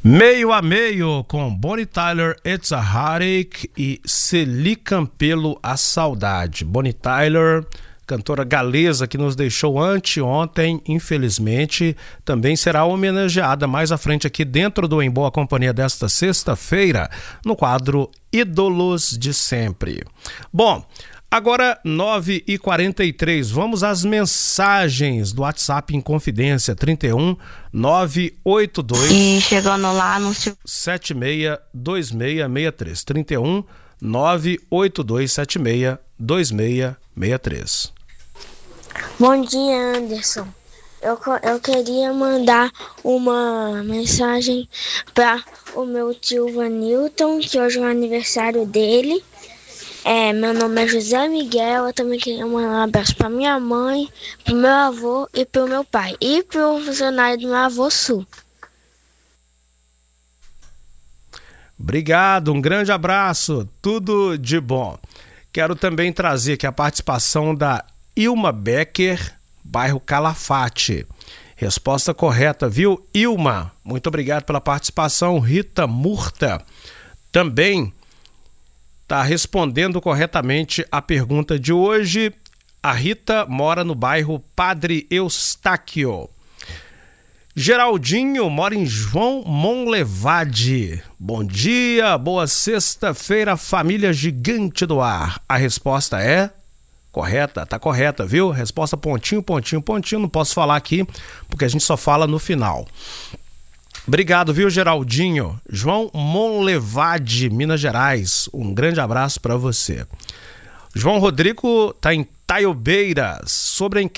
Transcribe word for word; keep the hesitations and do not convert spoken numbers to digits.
Meio a meio com Bonnie Tyler, It's a Heartache e Celi Campelo, A Saudade. Bonnie Tyler, cantora galesa que nos deixou anteontem, infelizmente, também será homenageada mais à frente aqui dentro do Em Boa Companhia desta sexta-feira, no quadro Ídolos de Sempre. Bom, agora nove e quarenta e três, vamos às mensagens do WhatsApp em Confidência, trinta e um, nove oito dois e chegando lá no sete seis dois seis seis três, trinta e um, nove oito dois sete seis dois seis seis três. Bom dia, Anderson. Eu, eu queria mandar uma mensagem para o meu tio Vanilton, que hoje é o aniversário dele. É, meu nome é José Miguel. Eu também queria mandar um abraço para minha mãe, para o meu avô e para o meu pai. E para o funcionário do meu avô Sul. Obrigado, um grande abraço, tudo de bom. Quero também trazer aqui a participação da Ilma Becker, bairro Calafate. Resposta correta, viu, Ilma? Muito obrigado pela participação. Rita Murta também está respondendo corretamente a pergunta de hoje. A Rita mora no bairro Padre Eustáquio. Geraldinho mora em João Monlevade. Bom dia, boa sexta-feira, família gigante do ar. A resposta é correta, tá correta, viu? Resposta pontinho, pontinho, pontinho. Não posso falar aqui porque a gente só fala no final. Obrigado, viu, Geraldinho? João Monlevade, Minas Gerais. Um grande abraço para você. João Rodrigo tá em Taiobeiras. Sobre a